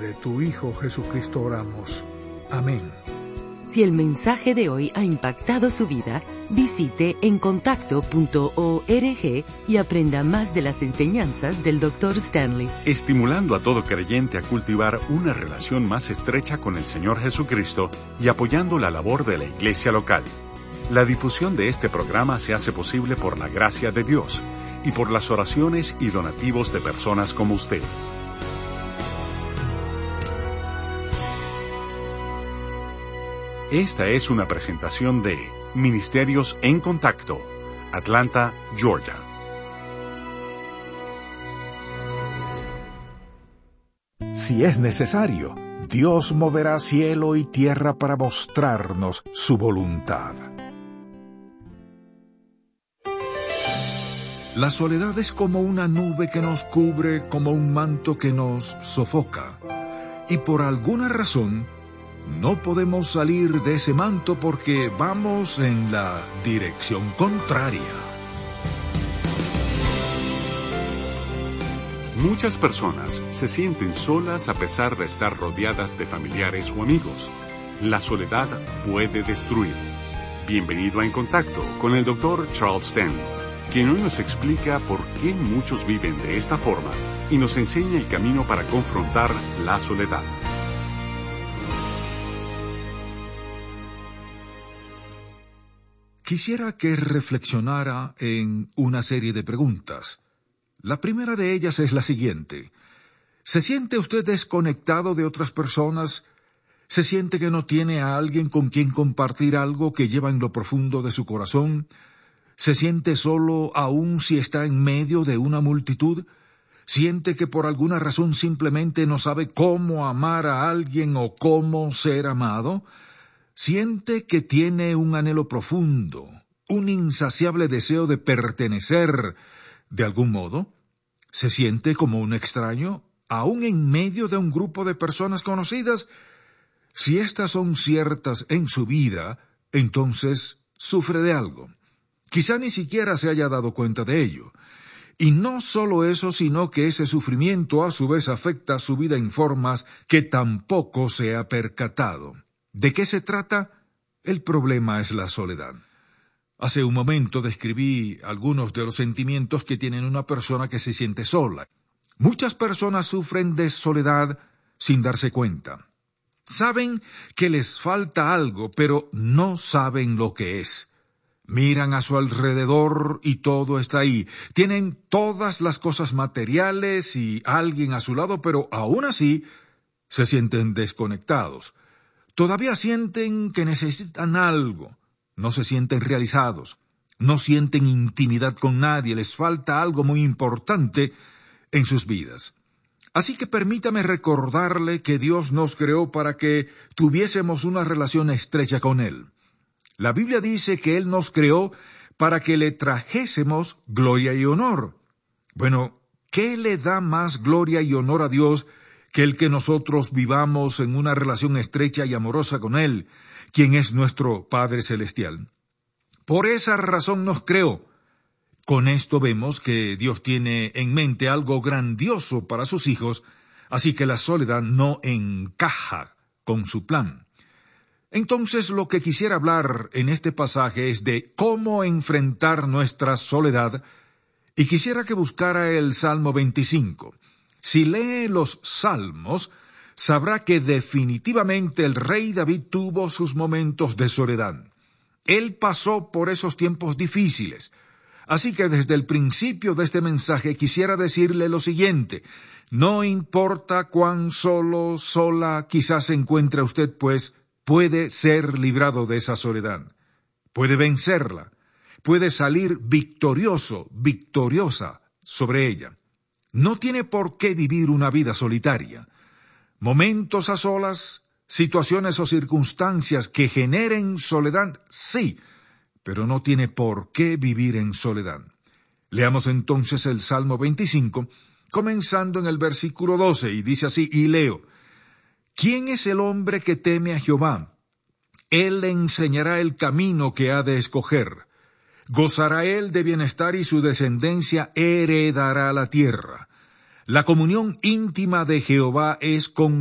de tu Hijo Jesucristo oramos. Amén. Si el mensaje de hoy ha impactado su vida, visite encontacto.org y aprenda más de las enseñanzas del Dr. Stanley. Estimulando a todo creyente a cultivar una relación más estrecha con el Señor Jesucristo y apoyando la labor de la iglesia local. La difusión de este programa se hace posible por la gracia de Dios y por las oraciones y donativos de personas como usted. Esta es una presentación de Ministerios en Contacto, Atlanta, Georgia. Si es necesario, Dios moverá cielo y tierra para mostrarnos su voluntad. La soledad es como una nube que nos cubre, como un manto que nos sofoca. Y por alguna razón, no podemos salir de ese manto porque vamos en la dirección contraria. Muchas personas se sienten solas a pesar de estar rodeadas de familiares o amigos. La soledad puede destruir. Bienvenido a En Contacto con el Dr. Charles Stanley, quien hoy nos explica por qué muchos viven de esta forma y nos enseña el camino para confrontar la soledad. Quisiera que reflexionara en una serie de preguntas. La primera de ellas es la siguiente. ¿Se siente usted desconectado de otras personas? ¿Se siente que no tiene a alguien con quien compartir algo que lleva en lo profundo de su corazón? ¿Se siente solo aun si está en medio de una multitud? ¿Siente que por alguna razón simplemente no sabe cómo amar a alguien o cómo ser amado? ¿Siente que tiene un anhelo profundo, un insaciable deseo de pertenecer de algún modo? ¿Se siente como un extraño, aún en medio de un grupo de personas conocidas? Si estas son ciertas en su vida, entonces sufre de algo. Quizá ni siquiera se haya dado cuenta de ello. Y no solo eso, sino que ese sufrimiento a su vez afecta su vida en formas que tampoco se ha percatado. ¿De qué se trata? El problema es la soledad. Hace un momento describí algunos de los sentimientos que tiene una persona que se siente sola. Muchas personas sufren de soledad sin darse cuenta. Saben que les falta algo, pero no saben lo que es. Miran a su alrededor y todo está ahí. Tienen todas las cosas materiales y alguien a su lado, pero aún así se sienten desconectados. Todavía sienten que necesitan algo, no se sienten realizados, no sienten intimidad con nadie, les falta algo muy importante en sus vidas. Así que permítame recordarle que Dios nos creó para que tuviésemos una relación estrecha con Él. La Biblia dice que Él nos creó para que le trajésemos gloria y honor. Bueno, ¿qué le da más gloria y honor a Dios que el que nosotros vivamos en una relación estrecha y amorosa con Él, quien es nuestro Padre Celestial? Por esa razón nos creó. Con esto vemos que Dios tiene en mente algo grandioso para sus hijos, así que la soledad no encaja con su plan. Entonces, lo que quisiera hablar en este pasaje es de cómo enfrentar nuestra soledad, y quisiera que buscara el Salmo 25. Si lee los Salmos, sabrá que definitivamente el rey David tuvo sus momentos de soledad. Él pasó por esos tiempos difíciles. Así que desde el principio de este mensaje quisiera decirle lo siguiente. No importa cuán solo, sola quizás se encuentre usted, pues puede ser librado de esa soledad. Puede vencerla. Puede salir victorioso, victoriosa sobre ella. No tiene por qué vivir una vida solitaria. Momentos a solas, situaciones o circunstancias que generen soledad, sí, pero no tiene por qué vivir en soledad. Leamos entonces el Salmo 25, comenzando en el versículo 12, y dice así, y leo: ¿Quién es el hombre que teme a Jehová? Él le enseñará el camino que ha de escoger. Gozará él de bienestar y su descendencia heredará la tierra. La comunión íntima de Jehová es con